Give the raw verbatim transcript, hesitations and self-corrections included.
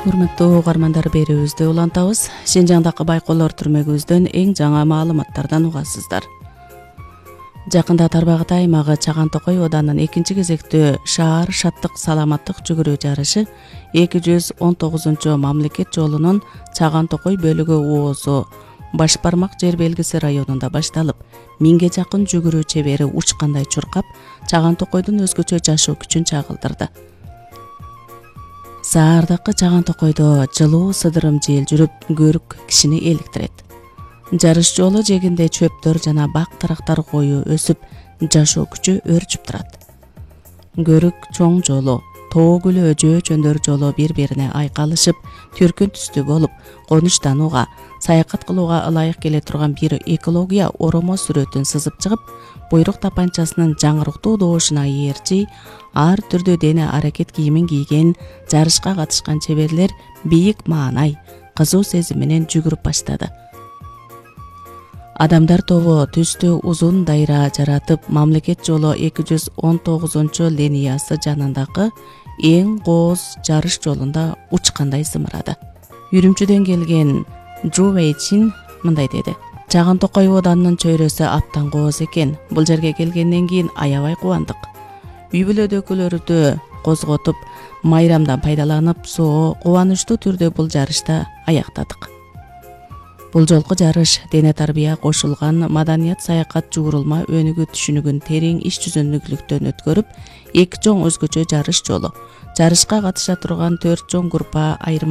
Урматтуу угармандар, берүүбүздү улантабыз. Шинжаңдагы байкоолор түрмөгүбүздөн эң жаңы маалыматтардан угасыздар. Жакында Тарбагат аймагы Чаган Токой Оданынын экинчи кезектүү шаар шаттык саламаттык жүгүрүү жарышы эки жүз он тогузунчу мамлекет жолунун Чаган Токой бөлүгү оозу Баш бармак жер белгиси районунда башталып, миңге жакын жүгүрүү чебери учкандай чуркап, Чаган Токойдун өзгөчө жашоо күчүн чагылдырды. Саардакы Чаган Токойдо жылуу сыдырым жел жүрүп, көрүк кишини эликтирет. Жарыш жолу жегинде чөптөр жана бак тарактар коюу өсүп, жашоо күчү өрчүп турат. Көрүк чоң жолу, тоо күлөө жөө чөндөр жолу бири-бирине айкалышып, түркүн түстүү болуп, конуштанууга, саякат кылууга ылайык келе турган бир экология оромо сүрөтүн сызып чыгып, буйрук тапанчасынын жаңыруктуу доошуна ээрчи, ар түрдүү дене аракет кийимин кийген жарышка катышкан чеберлер бийик маанай, кызуу сезим менен жүгүрүп баштады. Адамдар тобу түстүү узун дайра жаратып, мамлекет жолу эки жүз он тогузунчу линиясы жанындагы эң кооз жарыш жолунда учкандай сымырады. Үрүмчүдөн келген Жу Вейчин мындай деди: Чаган Токой Оданынын чөйрөсү аптан кооз экен. Бул жерге келгенден кийин аябай кубандык. Үй бүлөдөгүлөрдү козготуп, майрамдан пайдаланып, соо кубанычтуу түрдө бул жарышта аяктадык. Бул жолку жарыш дене тарбия кошулган маданият саякат жуурулма өнүгүү түшүнүгүн терең иш жүзүндүүлүктөн өткөрүп, эки чоң өзгөчө жарыш жолу, жарышка катыша турган төрт чоң группа айырма